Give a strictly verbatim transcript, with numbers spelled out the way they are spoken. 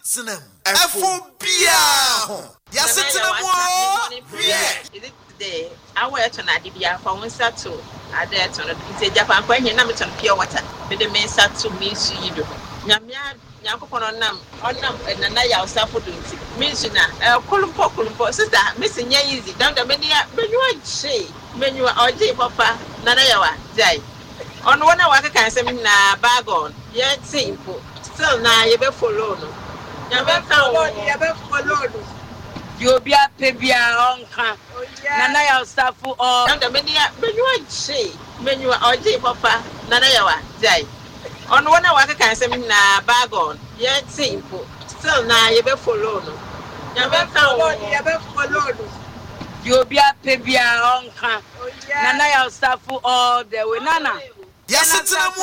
Sinem. Ephobia. Yasitina mo. Yeah. Is it today? I wear to Nadibia for one settle. I dare to say Japan when you number to pure water. But the main sat to me see you. Yamia Yakupon on them on them and Naya self doing it. Mention a columpo columpo sister, missing ya easy down the many when you are say, when you are J Papa, Nanayawa, Jay. On one hour, I can say, na bag on, yet simple. Still, now you be follow. You be follow, you be follow. You be a baby, uncle. Nanaya staff for all. And the many, when you are say, when you are J Papa, Nanayawa, Jay. On one hour, I can say, na bag on, yet simple. Still, now you be follow. You be follow, you be follow. You be a baby, uncle. Nanaya staff for all the way, Nana. Yes, it's